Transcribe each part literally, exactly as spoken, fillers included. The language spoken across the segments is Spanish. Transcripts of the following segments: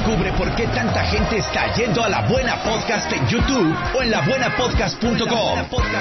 Descubre por qué tanta gente está yendo a La Buena Podcast en YouTube o en la buena podcast punto com.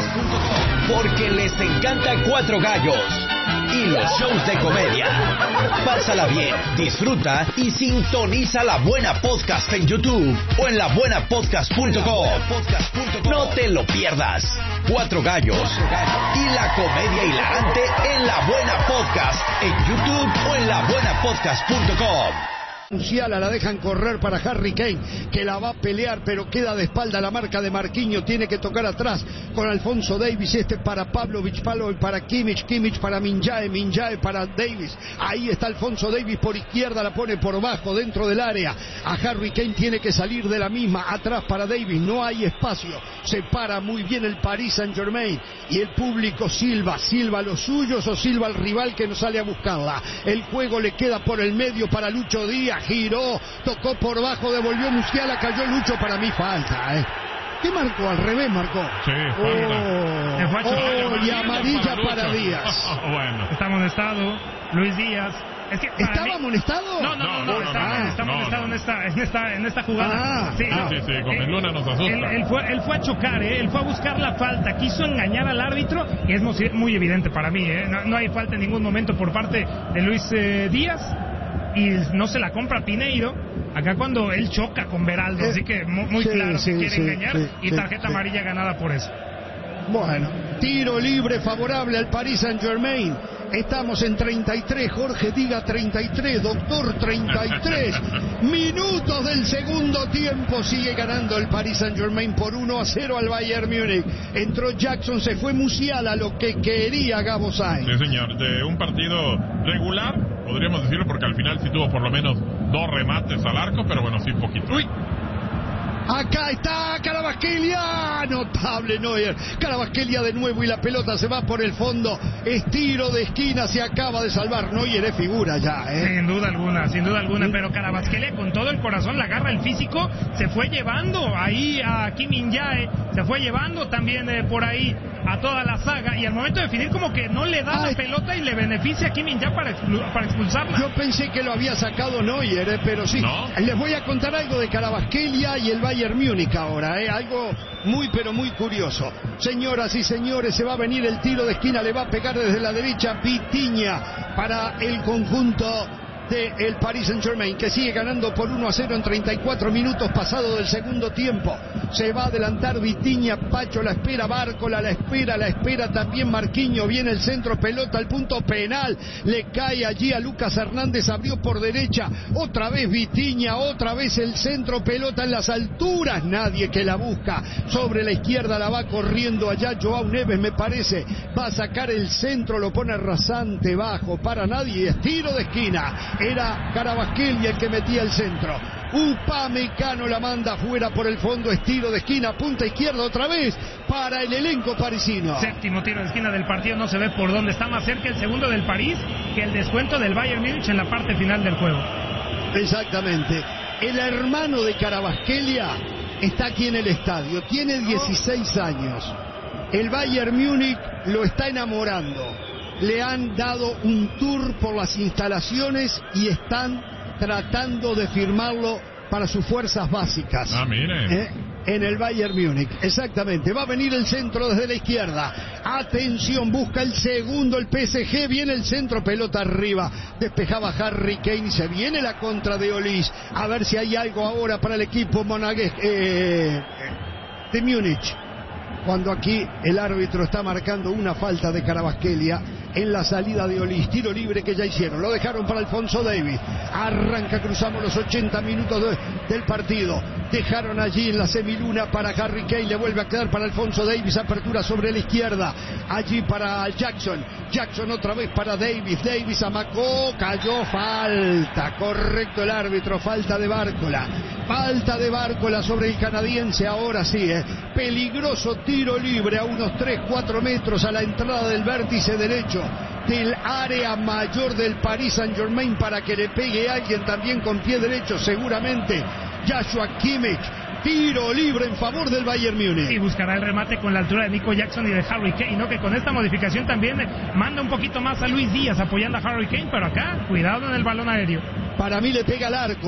Porque les encanta Cuatro Gallos y los shows de comedia. Pásala bien, disfruta y sintoniza La Buena Podcast en YouTube o en la buena podcast punto com. No te lo pierdas. Cuatro Gallos y la comedia hilarante en La Buena Podcast en YouTube o en la buena podcast punto com. Musiala la dejan correr para Harry Kane, que la va a pelear, pero queda de espalda la marca de Marquinhos. Tiene que tocar atrás con Alphonso Davies. Este para Pavlovic, Pavlovic para Kimmich, Kimmich para Minjae, Minjae para Davies. Ahí está Alphonso Davies por izquierda, la pone por bajo dentro del área. A Harry Kane tiene que salir de la misma. Atrás para Davies, no hay espacio. Se para muy bien el Paris Saint-Germain y el público silba, silba los suyos o silba al rival que no sale a buscarla. El juego le queda por el medio para Lucho Díaz. Giró, tocó por bajo, devolvió Musiala, cayó Lucho. Para mí falta, ¿eh? ¿Qué marcó? Al revés marcó. Sí, falta. Oh, oh, y amarilla para, para Díaz. Oh, bueno. Está amonestado Luis Díaz. Es que ¿Estaba mí... amonestado? No, no, no, no, no, no, está, no, está no, amonestado no. en esta, en esta, en esta jugada. Ah, sí, ah, sí, sí, con el Luna nos asusta. Él, él, fue, él fue a chocar, ¿eh? Él fue a buscar la falta, quiso engañar al árbitro y es muy, muy evidente para mí, ¿eh? No, no hay falta en ningún momento por parte de Luis eh, Díaz. Y no se la compra Pineiro acá cuando él choca con Beraldo, eh, así que muy, muy sí, claro sí, que quiere sí, engañar sí, y tarjeta sí, amarilla ganada por eso. Bueno, tiro libre favorable al Paris Saint-Germain. Estamos en treinta y tres, Jorge diga treinta y tres, doctor treinta y tres minutos del segundo tiempo. Sigue ganando el Paris Saint-Germain por uno a cero al Bayern Múnich. Entró Jackson, se fue Musiala, lo que quería Gabo Sainz. Sí, señor, de un partido regular, podríamos decirlo, porque al final sí tuvo por lo menos dos remates al arco, pero bueno, sí, poquito. ¡Uy! Acá está Carabasquelia, notable Neuer. Carabasquelia de nuevo y la pelota se va por el fondo. Estiro de esquina, se acaba de salvar. Neuer es figura ya, ¿eh? Sin duda alguna, sin duda alguna, ¿Sí? Pero Carabasquelia con todo el corazón, la garra, el físico, se fue llevando ahí a Kim Min-jae, se fue llevando también eh, por ahí a toda la saga, y al momento de definir como que no le da Ay. la pelota y le beneficia a Kim Min-jae para, expul- para expulsarla. Yo pensé que lo había sacado Neuer, eh, pero sí. ¿No? Les voy a contar algo de Carabasquelia y el Bayern Múnich ahora, eh, algo muy pero muy curioso. Señoras y señores, se va a venir el tiro de esquina, le va a pegar desde la derecha Vitinha para el conjunto del Paris Saint-Germain, que sigue ganando por uno a cero en treinta y cuatro minutos pasado del segundo tiempo. Se va a adelantar Vitinha, Pacho la espera, Bárcola la espera, la espera también Marquinhos. Viene el centro, pelota al punto penal, le cae allí a Lucas Hernández, abrió por derecha, otra vez Vitinha, otra vez el centro, pelota en las alturas, nadie que la busca. Sobre la izquierda la va corriendo allá Joao Neves, me parece, va a sacar el centro, lo pone rasante bajo, para nadie, tiro de esquina. Era Carabasquelia el que metía el centro. Upamecano la manda fuera por el fondo, estilo de esquina, punta izquierda otra vez para el elenco parisino. Séptimo tiro de esquina del partido, no se ve por dónde. Está más cerca el segundo del París que el descuento del Bayern Múnich en la parte final del juego. Exactamente. El hermano de Carabasquelia está aquí en el estadio, tiene dieciséis años. El Bayern Múnich lo está enamorando. Le han dado un tour por las instalaciones y están tratando de firmarlo para sus fuerzas básicas. Ah, mire. ¿Eh? En el Bayern Múnich, exactamente. Va a venir el centro desde la izquierda. Atención, busca el segundo el P S G. Viene el centro, pelota arriba. Despejaba Harry Kane. Se viene la contra de Olís. A ver si hay algo ahora para el equipo monagués eh, de Múnich. Cuando aquí el árbitro está marcando una falta de Carabasquelia en la salida de Olís. Tiro libre que ya hicieron, lo dejaron para Alphonso Davies. Arranca, cruzamos los ochenta minutos de, del partido. Dejaron allí en la semiluna para Harry Kane, le vuelve a quedar para Alphonso Davies. Apertura sobre la izquierda, allí para Jackson. Jackson otra vez para Davies. Davies amacó, cayó, falta. Correcto el árbitro, falta de Bárcola. Falta de Bárcola sobre el canadiense, ahora sí, eh. Peligroso tiro libre a unos tres cuatro metros a la entrada del vértice derecho del área mayor del Paris Saint-Germain para que le pegue a alguien también con pie derecho, seguramente Joshua Kimmich. Tiro libre en favor del Bayern Múnich. Y buscará el remate con la altura de Nico Jackson y de Harry Kane, ¿no? Que con esta modificación también manda un poquito más a Luis Díaz apoyando a Harry Kane, pero acá, cuidado en el balón aéreo. Para mí le pega al arco.